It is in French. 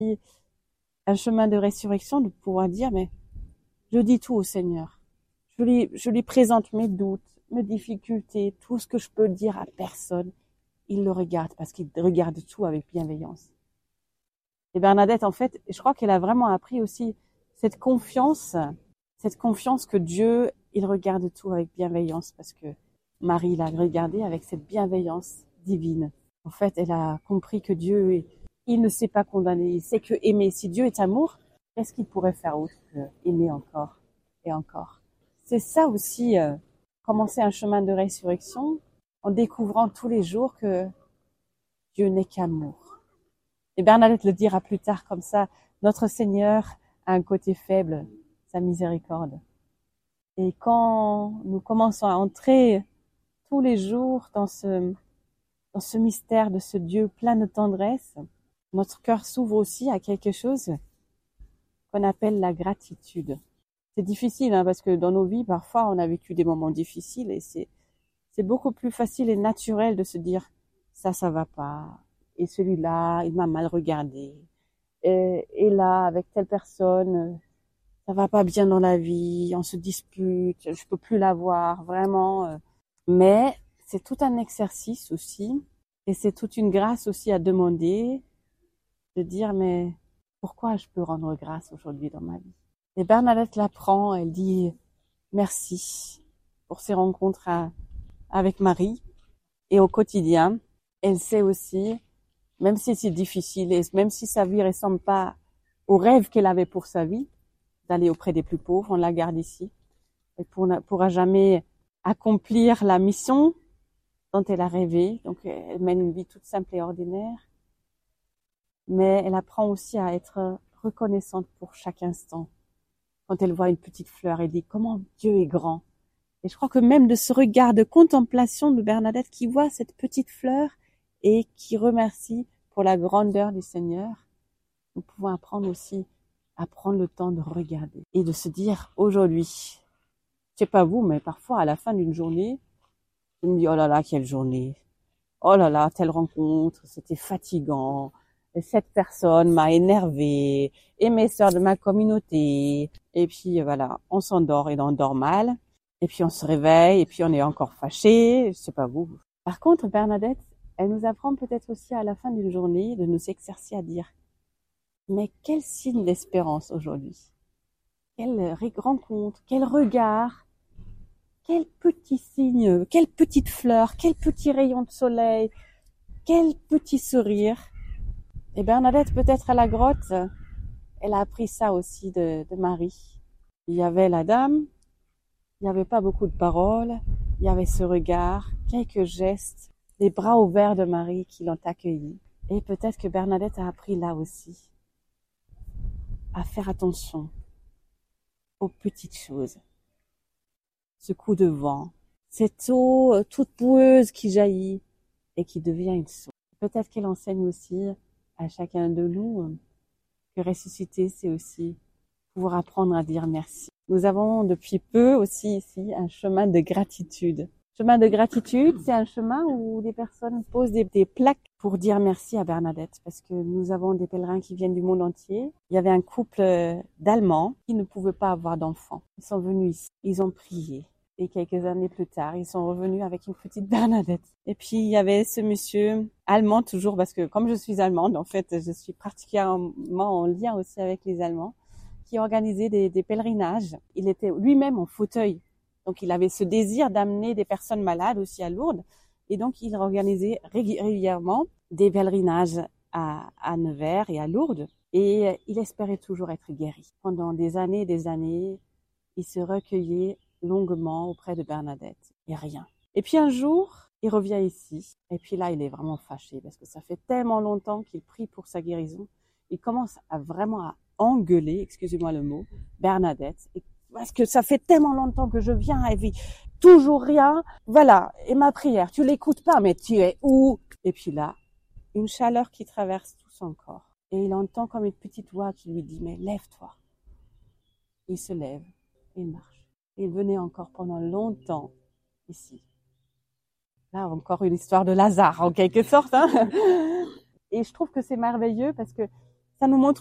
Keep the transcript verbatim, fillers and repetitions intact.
un chemin de résurrection, de pouvoir dire, mais je dis tout au Seigneur. Je lui, je lui présente mes doutes, mes difficultés, tout ce que je peux dire à personne. Il le regarde parce qu'il regarde tout avec bienveillance. Et Bernadette, en fait, je crois qu'elle a vraiment appris aussi cette confiance, cette confiance que Dieu, il regarde tout avec bienveillance parce que Marie l'a regardé avec cette bienveillance divine. En fait, elle a compris que Dieu, il ne sait pas condamner, il sait que aimer. Si Dieu est amour, qu'est-ce qu'il pourrait faire autre que aimer encore et encore? C'est ça aussi, euh, commencer un chemin de résurrection en découvrant tous les jours que Dieu n'est qu'amour. Et Bernadette le dira plus tard comme ça, notre Seigneur a un côté faible, sa miséricorde. Et quand nous commençons à entrer tous les jours dans ce, dans ce mystère de ce Dieu plein de tendresse, notre cœur s'ouvre aussi à quelque chose qu'on appelle la gratitude. C'est difficile, hein, parce que dans nos vies, parfois, on a vécu des moments difficiles et c'est, c'est beaucoup plus facile et naturel de se dire, ça, ça va pas. Et celui-là, il m'a mal regardé. Et, et là, avec telle personne, ça va pas bien dans la vie, on se dispute, je peux plus la voir, vraiment. Mais c'est tout un exercice aussi, et c'est toute une grâce aussi à demander, de dire, mais pourquoi je peux rendre grâce aujourd'hui dans ma vie? Et Bernadette l'apprend, elle dit merci pour ces rencontres à, avec Marie, et au quotidien, elle sait aussi, même si c'est difficile, et même si sa vie ressemble pas au rêve qu'elle avait pour sa vie, d'aller auprès des plus pauvres, on la garde ici. Elle ne pourra jamais accomplir la mission dont elle a rêvé. Donc, elle mène une vie toute simple et ordinaire. Mais elle apprend aussi à être reconnaissante pour chaque instant. Quand elle voit une petite fleur, elle dit comment Dieu est grand. Et je crois que même de ce regard de contemplation de Bernadette qui voit cette petite fleur et qui remercie pour la grandeur du Seigneur, nous pouvons apprendre aussi à prendre le temps de regarder et de se dire aujourd'hui, je sais pas vous, mais parfois à la fin d'une journée, je me dis oh là là quelle journée, oh là là telle rencontre, c'était fatigant, et cette personne m'a énervé, et mes sœurs de ma communauté, et puis voilà, on s'endort et on dort mal, et puis on se réveille et puis on est encore fâché, je sais pas vous. Par contre Bernadette, elle nous apprend peut-être aussi à la fin d'une journée de nous exercer à dire mais quel signe d'espérance aujourd'hui, quelle rencontre, quel regard, quel petit signe, quelle petite fleur, quel petit rayon de soleil, quel petit sourire. Et Bernadette, peut-être à la grotte, elle a appris ça aussi de, de Marie. Il y avait la dame, il n'y avait pas beaucoup de paroles, il y avait ce regard, quelques gestes, les bras ouverts de Marie qui l'ont accueillie. Et peut-être que Bernadette a appris là aussi à faire attention aux petites choses. Ce coup de vent, cette eau toute boueuse qui jaillit et qui devient une source. Peut-être qu'elle enseigne aussi à chacun de nous que ressusciter, c'est aussi pouvoir apprendre à dire merci. Nous avons depuis peu aussi ici un chemin de gratitude. Chemin de gratitude, c'est un chemin où des personnes posent des, des plaques pour dire merci à Bernadette, parce que nous avons des pèlerins qui viennent du monde entier. Il y avait un couple d'Allemands qui ne pouvaient pas avoir d'enfants. Ils sont venus ici, ils ont prié. Et quelques années plus tard, ils sont revenus avec une petite Bernadette. Et puis, il y avait ce monsieur allemand toujours, parce que comme je suis allemande, en fait, je suis particulièrement en lien aussi avec les Allemands, qui organisait des, des pèlerinages. Il était lui-même en fauteuil. Donc, il avait ce désir d'amener des personnes malades aussi à Lourdes. Et donc, il organisait régulièrement des pèlerinages à, à Nevers et à Lourdes. Et il espérait toujours être guéri. Pendant des années et des années, il se recueillait longuement auprès de Bernadette. Et rien. Et puis un jour, il revient ici. Et puis là, il est vraiment fâché parce que ça fait tellement longtemps qu'il prie pour sa guérison. Il commence à vraiment à engueuler, excusez-moi le mot, Bernadette. Et parce que ça fait tellement longtemps que je viens et puis toujours rien. Voilà. Et ma prière, tu l'écoutes pas, mais tu es où? Et puis là, une chaleur qui traverse tout son corps. Et il entend comme une petite voix qui lui dit, mais lève-toi. Il se lève, il marche. Il venait encore pendant longtemps ici. Là, encore une histoire de Lazare, en quelque sorte. Hein. Et je trouve que c'est merveilleux parce que Ça nous montre